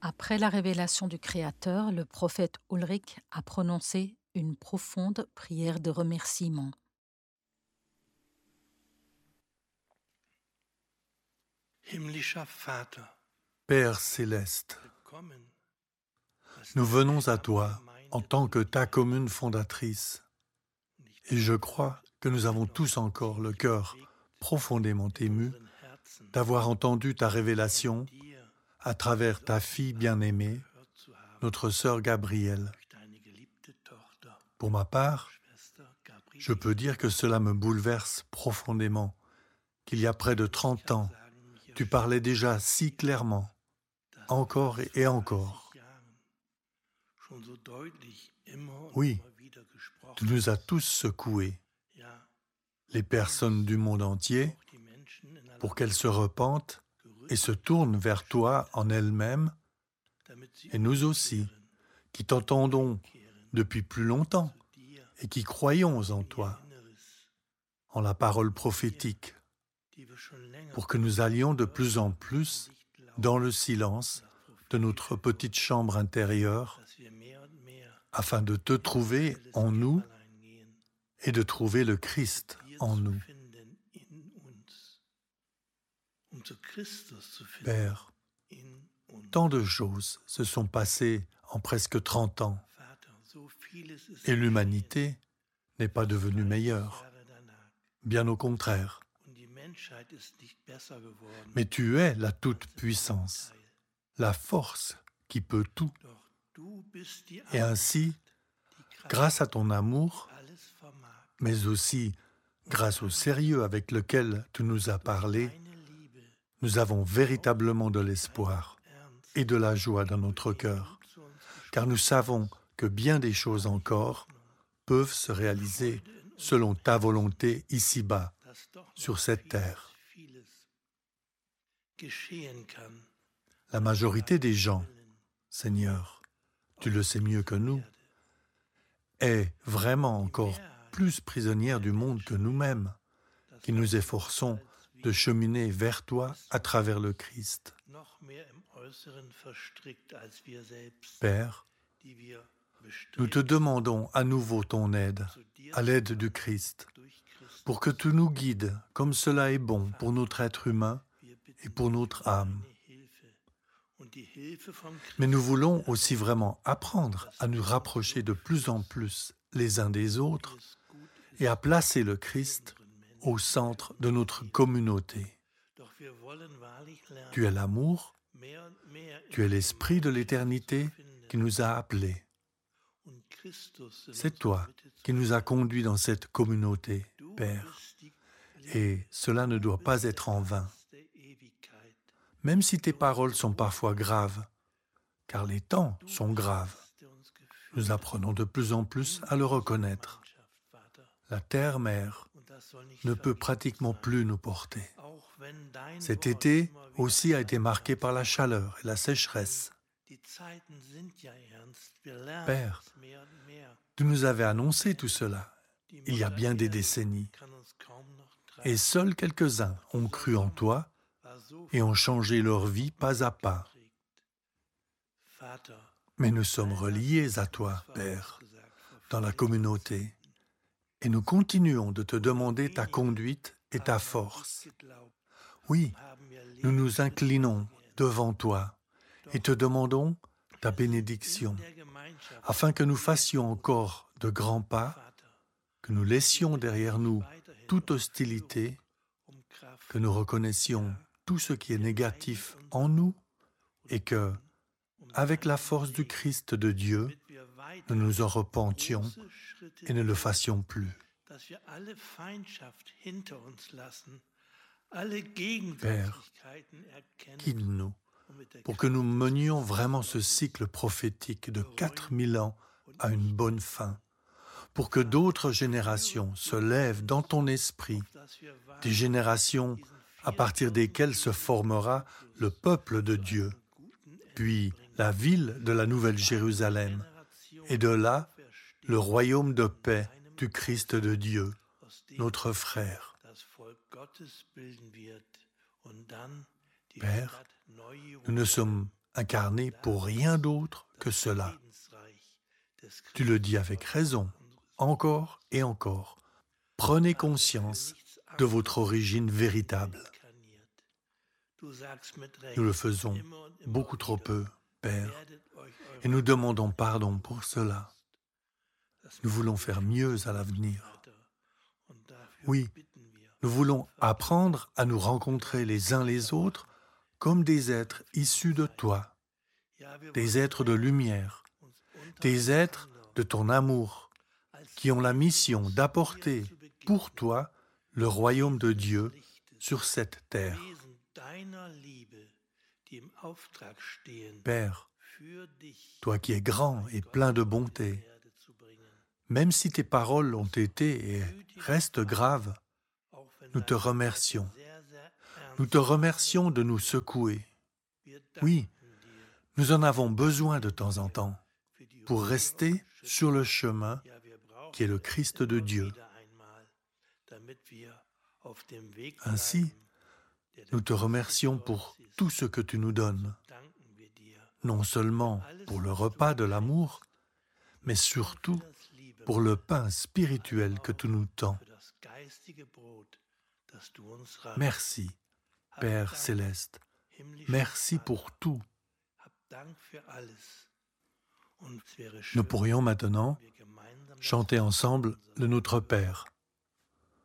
Après la révélation du Créateur, le prophète Ulrich a prononcé une profonde prière de remerciement. Himmlischer Vater, Père céleste, willkommen. nous venons à toi en tant que ta commune fondatrice, et je crois que nous avons tous encore le cœur profondément ému d'avoir entendu ta révélation à travers ta fille bien-aimée, notre sœur Gabrielle. Pour ma part, je peux dire que cela me bouleverse profondément, qu'il y a près de 30 ans, tu parlais déjà si clairement, encore et encore. Oui, tu nous as tous secoués, les personnes du monde entier, pour qu'elles se repentent et se tournent vers toi en elles-mêmes, et nous aussi, qui t'entendons depuis plus longtemps et qui croyons en toi, en la parole prophétique, pour que nous allions de plus en plus dans le silence de notre petite chambre intérieure, afin de te trouver en nous et de trouver le Christ en nous. Père, tant de choses se sont passées en presque 30 ans, et l'humanité n'est pas devenue meilleure, bien au contraire. Mais tu es la toute-puissance, la force qui peut tout. Et ainsi, grâce à ton amour, mais aussi grâce au sérieux avec lequel tu nous as parlé, nous avons véritablement de l'espoir et de la joie dans notre cœur, car nous savons que bien des choses encore peuvent se réaliser selon ta volonté ici-bas, sur cette terre. La majorité des gens, Seigneur, tu le sais mieux que nous, est vraiment encore plus prisonnière du monde que nous-mêmes, qui nous efforçons de cheminer vers toi à travers le Christ. Père, nous te demandons à nouveau ton aide, à l'aide du Christ, pour que tu nous guides comme cela est bon pour notre être humain et pour notre âme. Mais nous voulons aussi vraiment apprendre à nous rapprocher de plus en plus les uns des autres et à placer le Christ au centre de notre communauté. Tu es l'amour, tu es l'Esprit de l'éternité qui nous a appelés. C'est toi qui nous as conduits dans cette communauté, Père, et cela ne doit pas être en vain. Même si tes paroles sont parfois graves, car les temps sont graves, nous apprenons de plus en plus à le reconnaître. La terre-mère ne peut pratiquement plus nous porter. Cet été aussi a été marqué par la chaleur et la sécheresse. Père, tu nous avais annoncé tout cela il y a bien des décennies, et seuls quelques-uns ont cru en toi et ont changé leur vie pas à pas. Mais nous sommes reliés à toi, Père, dans la communauté, et nous continuons de te demander ta conduite et ta force. Oui, nous nous inclinons devant toi et te demandons ta bénédiction, afin que nous fassions encore de grands pas, que nous laissions derrière nous toute hostilité, que nous reconnaissions tout ce qui est négatif en nous et que, avec la force du Christ de Dieu, nous nous en repentions et ne le fassions plus. Père, guide-nous pour que nous menions vraiment ce cycle prophétique de 4000 ans à une bonne fin, pour que d'autres générations se lèvent dans ton esprit, des générations à partir desquelles se formera le peuple de Dieu, puis la ville de la Nouvelle Jérusalem, et de là, le royaume de paix du Christ de Dieu, notre frère. Père, nous ne sommes incarné pour rien d'autre que cela. Tu le dis avec raison, encore et encore. Prenez conscience de votre origine véritable. Nous le faisons beaucoup trop peu, Père, et nous demandons pardon pour cela. Nous voulons faire mieux à l'avenir. Oui, nous voulons apprendre à nous rencontrer les uns les autres comme des êtres issus de toi, des êtres de lumière, des êtres de ton amour, qui ont la mission d'apporter pour toi le royaume de Dieu sur cette terre. Père, toi qui es grand et plein de bonté, même si tes paroles ont été et restent graves, nous te remercions. Nous te remercions de nous secouer. Oui, nous en avons besoin de temps en temps pour rester sur le chemin qui est le Christ de Dieu. Ainsi, nous te remercions pour tout ce que tu nous donnes, non seulement pour le repas de l'amour, mais surtout pour le pain spirituel que tu nous tends. Merci, Père céleste. Merci pour tout. Nous pourrions maintenant chanter ensemble le Notre Père.